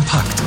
Kompakt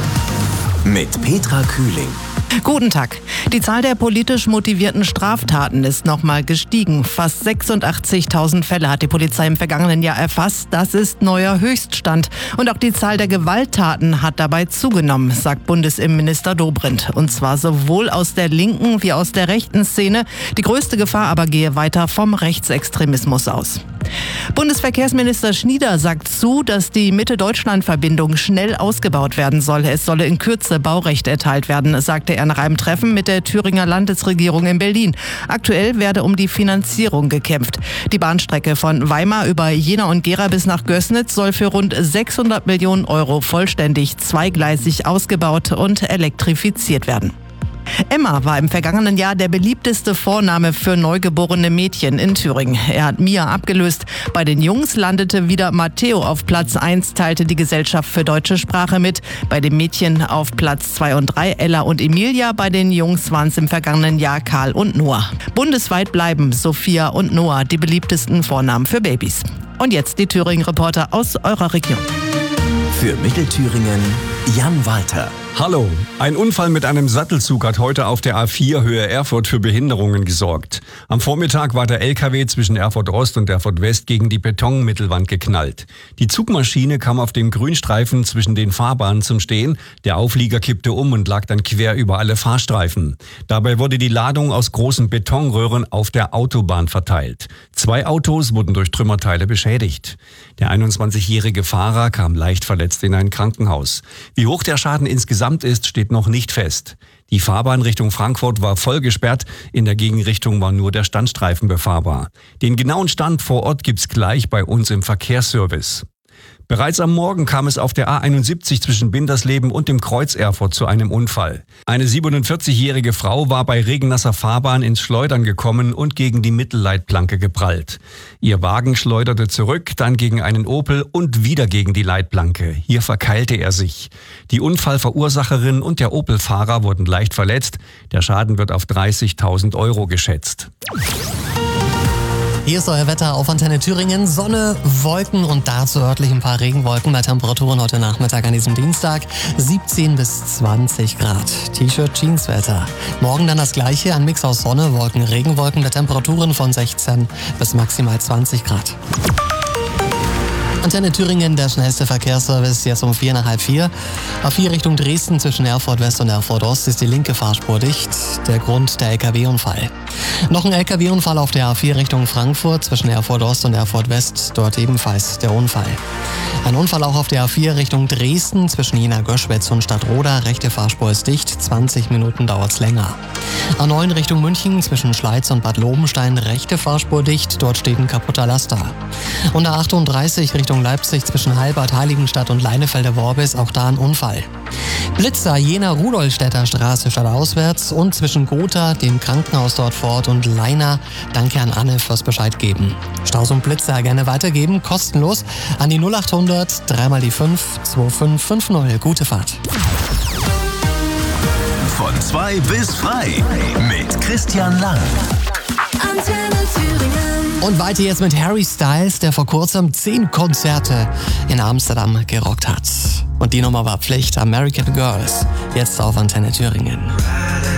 mit Petra Kühling. Guten Tag. Die Zahl der politisch motivierten Straftaten ist nochmal gestiegen. Fast 86.000 Fälle hat die Polizei im vergangenen Jahr erfasst. Das ist neuer Höchststand. Und auch die Zahl der Gewalttaten hat dabei zugenommen, sagt Bundesinnenminister Dobrindt. Und zwar sowohl aus der linken wie aus der rechten Szene. Die größte Gefahr aber gehe weiter vom Rechtsextremismus aus. Bundesverkehrsminister Schnieder sagt zu, dass die Mitte-Deutschland-Verbindung schnell ausgebaut werden soll. Es solle in Kürze Baurecht erteilt werden, sagte er nach einem Treffen mit der Thüringer Landesregierung in Berlin. Aktuell werde um die Finanzierung gekämpft. Die Bahnstrecke von Weimar über Jena und Gera bis nach Gößnitz soll für rund 600 Millionen Euro vollständig zweigleisig ausgebaut und elektrifiziert werden. Emma war im vergangenen Jahr der beliebteste Vorname für neugeborene Mädchen in Thüringen. Er hat Mia abgelöst. Bei den Jungs landete wieder Matteo auf Platz 1, teilte die Gesellschaft für deutsche Sprache mit. Bei den Mädchen auf Platz 2 und 3 Ella und Emilia. Bei den Jungs waren es im vergangenen Jahr Karl und Noah. Bundesweit bleiben Sophia und Noah die beliebtesten Vornamen für Babys. Und jetzt die Thüringen-Reporter aus eurer Region. Für Mittelthüringen Jan Walter. Hallo, ein Unfall mit einem Sattelzug hat heute auf der A4 Höhe Erfurt für Behinderungen gesorgt. Am Vormittag war der LKW zwischen Erfurt Ost und Erfurt West gegen die Betonmittelwand geknallt. Die Zugmaschine kam auf dem Grünstreifen zwischen den Fahrbahnen zum Stehen. Der Auflieger kippte um und lag dann quer über alle Fahrstreifen. Dabei wurde die Ladung aus großen Betonröhren auf der Autobahn verteilt. 2 Autos wurden durch Trümmerteile beschädigt. Der 21-jährige Fahrer kam leicht verletzt in ein Krankenhaus. Wie hoch der Schaden insgesamt ist, steht noch nicht fest. Die Fahrbahn Richtung Frankfurt war voll gesperrt, in der Gegenrichtung war nur der Standstreifen befahrbar. Den genauen Stand vor Ort gibt's gleich bei uns im Verkehrsservice. Bereits am Morgen kam es auf der A71 zwischen Bindersleben und dem Kreuz Erfurt zu einem Unfall. Eine 47-jährige Frau war bei regennasser Fahrbahn ins Schleudern gekommen und gegen die Mittelleitplanke geprallt. Ihr Wagen schleuderte zurück, dann gegen einen Opel und wieder gegen die Leitplanke. Hier verkeilte er sich. Die Unfallverursacherin und der Opel-Fahrer wurden leicht verletzt. Der Schaden wird auf 30.000 Euro geschätzt. Hier ist euer Wetter auf Antenne Thüringen. Sonne, Wolken und dazu örtlich ein paar Regenwolken bei Temperaturen heute Nachmittag an diesem Dienstag 17 bis 20 Grad. T-Shirt, Jeanswetter. Morgen dann das gleiche, ein Mix aus Sonne, Wolken, Regenwolken bei Temperaturen von 16 bis maximal 20 Grad. Antenne Thüringen, der schnellste Verkehrsservice, jetzt um 4:45. A4 Richtung Dresden zwischen Erfurt West und Erfurt Ost ist die linke Fahrspur dicht. Der Grund, der LKW-Unfall. Noch ein LKW-Unfall auf der A4 Richtung Frankfurt zwischen Erfurt Ost und Erfurt West. Dort ebenfalls der Unfall. Ein Unfall auch auf der A4 Richtung Dresden zwischen Jena-Göschwitz und Stadtroda. Rechte Fahrspur ist dicht, 20 Minuten dauert's länger. A9 Richtung München zwischen Schleiz und Bad Lobenstein. Rechte Fahrspur dicht, dort steht ein kaputter Laster. Und A38 Richtung Leipzig zwischen Halbert, Heiligenstadt und Leinefelder-Worbis, auch da ein Unfall. Blitzer Jena-Rudolstädter Straße stadtauswärts und zwischen Gotha, dem Krankenhaus dort vor Ort, und Leina. Danke an Anne fürs Bescheid geben. Staus und Blitzer gerne weitergeben, kostenlos an die 0800 3 mal die 5 2550. Gute Fahrt. Von 2 bis frei mit Christian Lang. Antenne Thüringen. Und weiter jetzt mit Harry Styles, der vor kurzem 10 Konzerte in Amsterdam gerockt hat. Und die Nummer war Pflicht, American Girls, jetzt auf Antenne Thüringen.